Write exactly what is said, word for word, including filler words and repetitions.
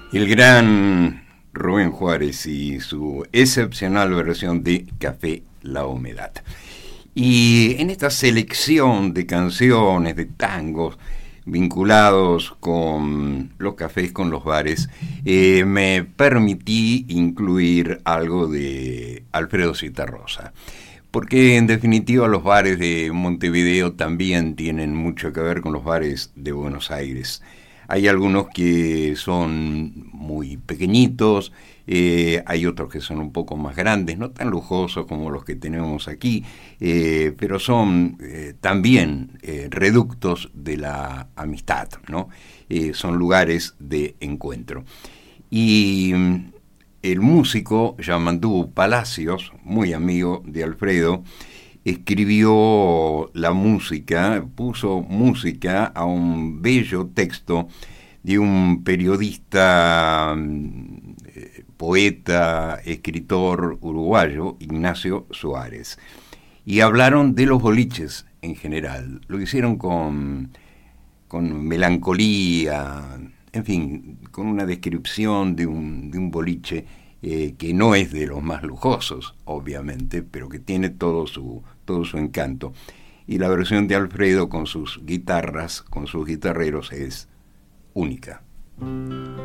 El gran Rubén Juárez y su excepcional versión de Café La Humedad. Y en esta selección de canciones, de tangos vinculados con los cafés, con los bares, eh, me permití incluir algo de Alfredo Zitarrosa. Porque en definitiva los bares de Montevideo también tienen mucho que ver con los bares de Buenos Aires. Hay algunos que son muy pequeñitos, eh, hay otros que son un poco más grandes, no tan lujosos como los que tenemos aquí, eh, pero son eh, también eh, reductos de la amistad, ¿no? Eh, son lugares de encuentro. Y el músico Yamandú Palacios, muy amigo de Alfredo, escribió la música, puso música a un bello texto de un periodista, eh, poeta, escritor uruguayo, Ignacio Suárez. Y hablaron de los boliches en general. Lo hicieron con, con melancolía, en fin, con una descripción de un, de un boliche eh, que no es de los más lujosos, obviamente, pero que tiene todo su, todo su encanto. Y la versión de Alfredo con sus guitarras, con sus guitarreros, es única.